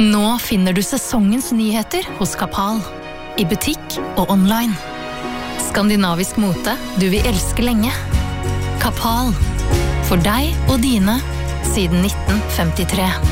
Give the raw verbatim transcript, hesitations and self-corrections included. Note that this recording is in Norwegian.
Nå finner du sesongens nyheter hos Kapal. I butikk og online. Skandinavisk mote du vil elske lenge. Kapal. For deg og dine siden nitten femtitre.